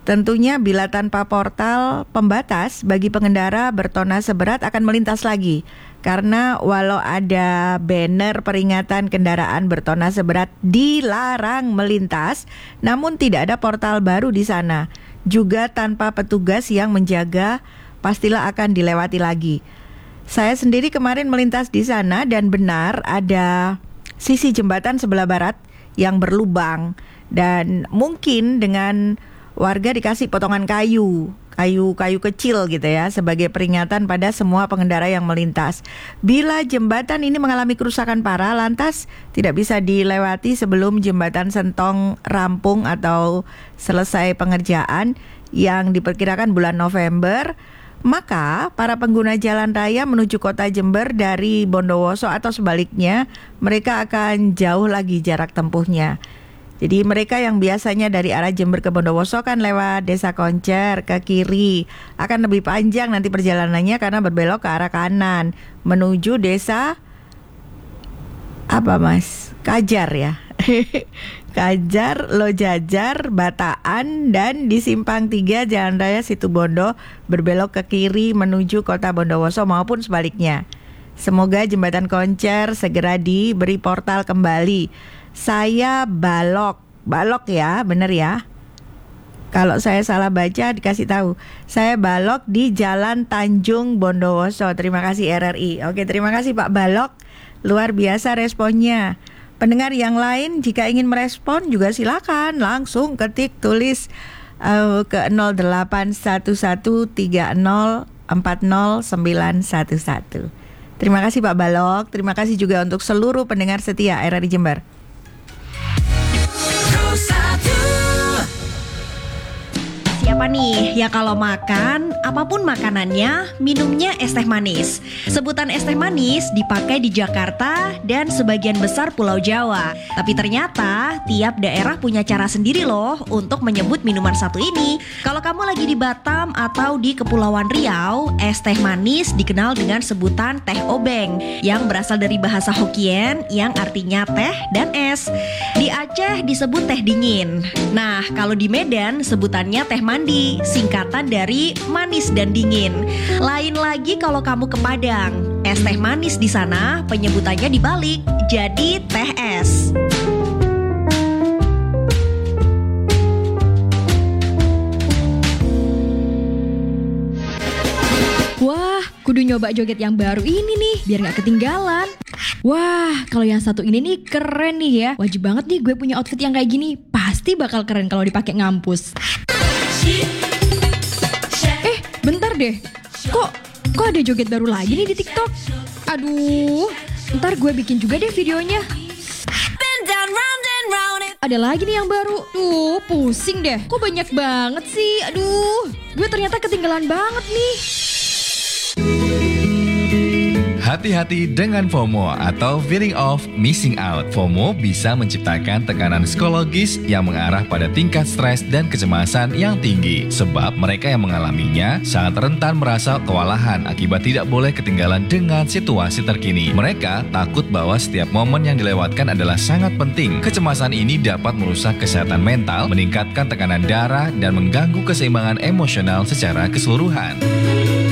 Tentunya bila tanpa portal pembatas bagi pengendara bertona seberat akan melintas lagi. Karena walau ada banner peringatan kendaraan bertona seberat dilarang melintas, namun tidak ada portal baru di sana. Juga tanpa petugas yang menjaga, pastilah akan dilewati lagi. Saya sendiri kemarin melintas di sana dan benar ada sisi jembatan sebelah barat yang berlubang. Dan mungkin dengan warga dikasih potongan kayu kecil gitu ya, sebagai peringatan pada semua pengendara yang melintas. Bila jembatan ini mengalami kerusakan parah, lantas tidak bisa dilewati sebelum jembatan Sentong rampung atau selesai pengerjaan yang diperkirakan bulan November, maka para pengguna jalan raya menuju kota Jember dari Bondowoso atau sebaliknya, mereka akan jauh lagi jarak tempuhnya. Jadi mereka yang biasanya dari arah Jember ke Bondowoso kan lewat Desa Koncer ke kiri, akan lebih panjang nanti perjalanannya karena berbelok ke arah kanan menuju desa Kajar ya. Kajar, Lojajar, Bataan, dan di Simpang 3 Jalan Raya Situbondo berbelok ke kiri menuju kota Bondowoso maupun sebaliknya. Semoga jembatan Koncer segera diberi portal kembali. Saya balok ya, bener ya. Kalau saya salah baca dikasih tahu. Saya balok di Jalan Tanjung Bondowoso. Terima kasih RRI. Oke, terima kasih Pak Balok. Luar biasa responnya. Pendengar yang lain jika ingin merespon juga silakan langsung ketik tulis ke 081130409111. Terima kasih Pak Balok. Terima kasih juga untuk seluruh pendengar setia RRI Jember. Siapa nih ya kalau makan, apapun makanannya, minumnya es teh manis. Sebutan es teh manis dipakai di Jakarta dan sebagian besar Pulau Jawa. Tapi ternyata tiap daerah punya cara sendiri loh untuk menyebut minuman satu ini. Kalau kamu lagi di Batam atau di Kepulauan Riau, es teh manis dikenal dengan sebutan teh obeng yang berasal dari bahasa Hokkien yang artinya teh dan es. Di Aceh disebut teh dingin. Nah, kalau di Medan sebutannya teh mandi, singkatan dari manis dan dingin. Lain lagi kalau kamu ke Padang, es teh manis di sana penyebutannya dibalik, jadi teh es. Wah, kudu nyoba joget yang baru ini nih, biar gak ketinggalan. Wah, kalau yang satu ini nih keren nih ya. Wajib banget nih gue punya outfit yang kayak gini. Pasti bakal keren kalau dipakai ngampus. Bentar deh. Kok ada joget baru lagi nih di TikTok? Aduh, ntar gue bikin juga deh videonya. Ada lagi nih yang baru. Tuh, pusing deh. Kok banyak banget sih? Aduh, gue ternyata ketinggalan banget nih. Hati-hati dengan FOMO atau feeling of missing out. FOMO bisa menciptakan tekanan psikologis yang mengarah pada tingkat stres dan kecemasan yang tinggi. Sebab mereka yang mengalaminya sangat rentan merasa kewalahan akibat tidak boleh ketinggalan dengan situasi terkini. Mereka takut bahwa setiap momen yang dilewatkan adalah sangat penting. Kecemasan ini dapat merusak kesehatan mental, meningkatkan tekanan darah, dan mengganggu keseimbangan emosional secara keseluruhan.